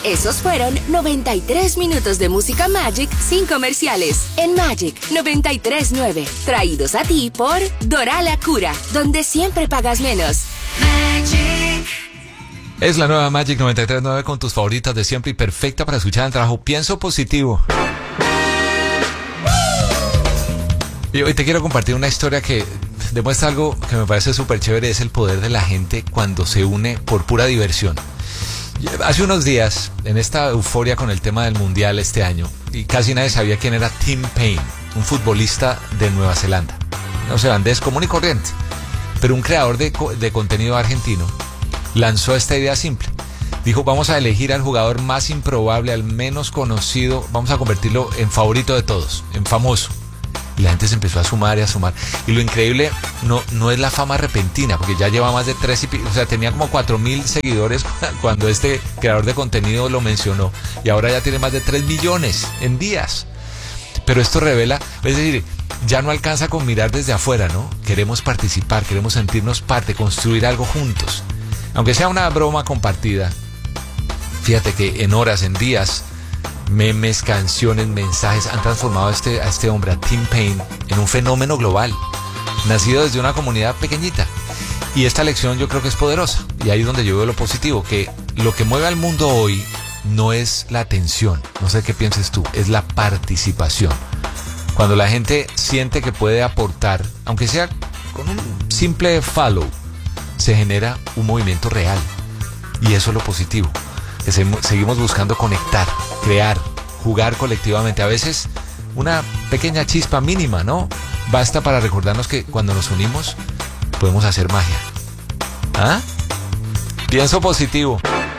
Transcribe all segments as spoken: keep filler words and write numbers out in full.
Esos fueron noventa y tres minutos de música Magic sin comerciales. En Magic noventa y tres punto nueve. Traídos a ti por Doral La Cura, donde siempre pagas menos. Magic. Es la nueva Magic noventa y tres punto nueve con tus favoritas de siempre y perfecta para escuchar el trabajo. Pienso positivo. Y hoy te quiero compartir una historia que demuestra algo que me parece súper chévere. Es el poder de la gente cuando se une por pura diversión. Hace unos días, en esta euforia con el tema del mundial este año, y casi nadie sabía quién era Tim Payne, un futbolista de Nueva Zelanda, neozelandés común y corriente, pero un creador de, de contenido argentino, lanzó esta idea simple. Dijo, vamos a elegir al jugador más improbable, al menos conocido, vamos a convertirlo en favorito de todos, en famoso. Y la gente se empezó a sumar y a sumar. Y lo increíble no, no es la fama repentina, porque ya lleva más de tres y pico, o sea, tenía como cuatro mil seguidores cuando este creador de contenido lo mencionó. Y ahora ya tiene más de tres millones en días. Pero esto revela, es decir, ya no alcanza con mirar desde afuera, ¿no? Queremos participar, queremos sentirnos parte, construir algo juntos. Aunque sea una broma compartida, fíjate que en horas, en días, memes, canciones, mensajes han transformado a este, a este hombre, a Tim Payne, en un fenómeno global, nacido desde una comunidad pequeñita. Y esta lección yo creo que es poderosa, y ahí es donde yo veo lo positivo, que lo que mueve al mundo hoy no es la atención, no sé qué pienses tú, es la participación. Cuando la gente siente que puede aportar, aunque sea con un simple follow, se genera un movimiento real, y eso es lo positivo. Que se, seguimos buscando conectar, crear, jugar colectivamente. A veces una pequeña chispa mínima, ¿no? Basta para recordarnos que cuando nos unimos podemos hacer magia. ¿Ah? Pienso positivo.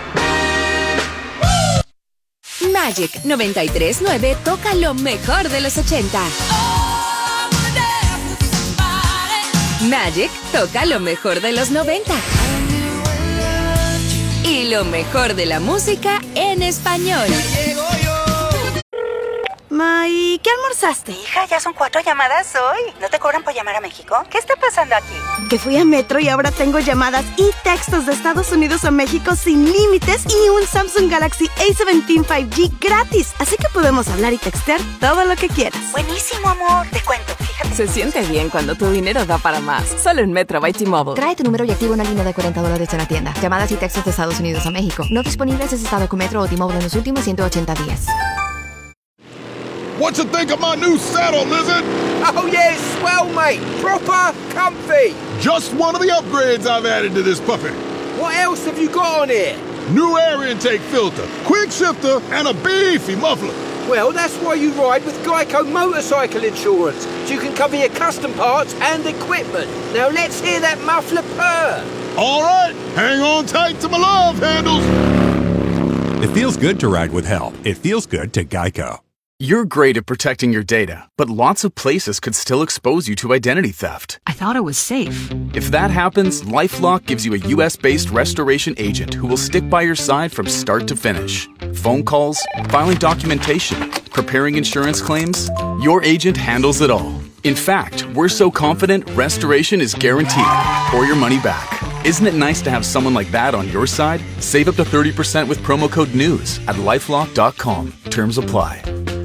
Magic noventa y tres punto nueve toca lo mejor de los ochenta. Magic toca lo mejor de los noventa. Y lo mejor de la música en español. May, ¿qué almorzaste? Hija, ya son cuatro llamadas hoy. ¿No te cobran por llamar a México? ¿Qué está pasando aquí? Que fui a Metro y ahora tengo llamadas y textos de Estados Unidos a México sin límites y un Samsung Galaxy A diecisiete cinco G gratis. Así que podemos hablar y textear todo lo que quieras. Buenísimo, amor. Te cuento, fíjate. Se siente bien cuando tu dinero da para más. Solo en Metro by T-Mobile. Trae tu número y activa una línea de cuarenta dólares en la tienda. Llamadas y textos de Estados Unidos a México. No disponibles en estado con Metro o T-Mobile en los últimos ciento ochenta días. What you think of my new saddle, Lizard? Oh yeah, it's swell, mate. Proper comfy. Just one of the upgrades I've added to this puppy. What else have you got on here? New air intake filter, quick shifter, and a beefy muffler. Well, that's why you ride with Geico Motorcycle Insurance, so you can cover your custom parts and equipment. Now let's hear that muffler purr. All right, hang on tight to my love handles. It feels good to ride with help. It feels good to Geico. You're great at protecting your data, but lots of places could still expose you to identity theft. I thought it was safe. If that happens, LifeLock gives you a U S-based restoration agent who will stick by your side from start to finish. Phone calls, filing documentation, preparing insurance claims, your agent handles it all. In fact, we're so confident restoration is guaranteed or your money back. Isn't it nice to have someone like that on your side? Save up to thirty percent with promo code NEWS at lifelock dot com. Terms apply.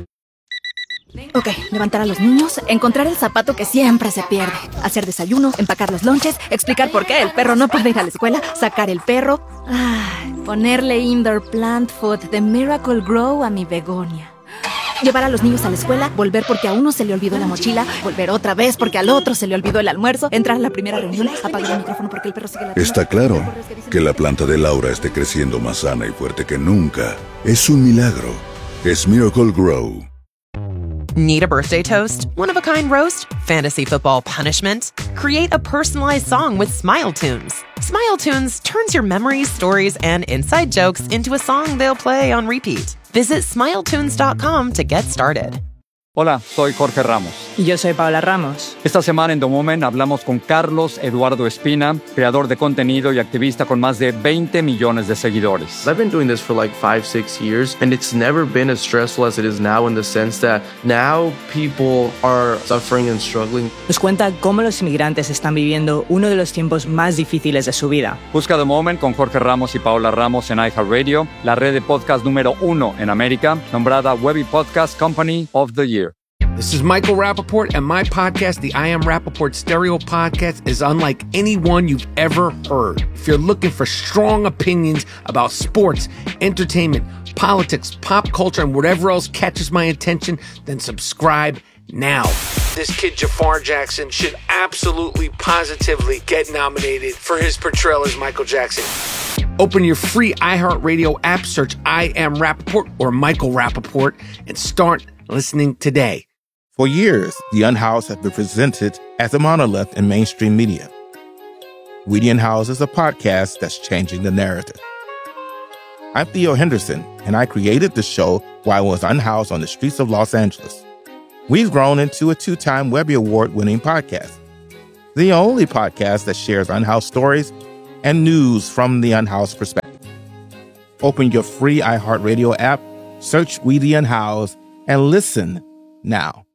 Ok, levantar a los niños, encontrar el zapato que siempre se pierde, hacer desayuno, empacar los lonches, explicar por qué el perro no puede ir a la escuela, sacar el perro, ay, ponerle indoor plant food de Miracle Grow a mi begonia. Llevar a los niños a la escuela, volver porque a uno se le olvidó la mochila, volver otra vez porque al otro se le olvidó el almuerzo, entrar a la primera reunión, apagar el micrófono porque el perro sigue la... Está claro que la planta de Laura esté creciendo más sana y fuerte que nunca. Es un milagro. Es Miracle Grow. Need a birthday toast? One-of-a-kind roast? Fantasy football punishment? Create a personalized song with Smile Tunes. Smile Tunes turns your memories, stories, and inside jokes into a song they'll play on repeat. Visit smile tunes dot com to get started. Hola, soy Jorge Ramos. Y yo soy Paola Ramos. Esta semana en The Moment hablamos con Carlos Eduardo Espina, creador de contenido y activista con más de veinte millones de seguidores. I've been doing this for like five, six years, and it's never been as stressful as it is now in the sense that now people are suffering and struggling. Nos cuenta cómo los inmigrantes están viviendo uno de los tiempos más difíciles de su vida. Busca The Moment con Jorge Ramos y Paola Ramos en iHeartRadio, la red de podcast número uno en América, nombrada Webby Podcast Company of the Year. This is Michael Rappaport, and my podcast, the I Am Rappaport Stereo Podcast, is unlike any one you've ever heard. If you're looking for strong opinions about sports, entertainment, politics, pop culture, and whatever else catches my attention, then subscribe now. This kid, Jafar Jackson, should absolutely, positively get nominated for his portrayal as Michael Jackson. Open your free iHeartRadio app, search I Am Rappaport or Michael Rappaport, and start listening today. For years, The Unhoused have been presented as a monolith in mainstream media. We The Unhoused is a podcast that's changing the narrative. I'm Theo Henderson, and I created the show while I was unhoused on the streets of Los Angeles. We've grown into a two-time Webby Award-winning podcast, the only podcast that shares unhoused stories and news from the unhoused perspective. Open your free iHeartRadio app, search We The Unhoused, and listen now.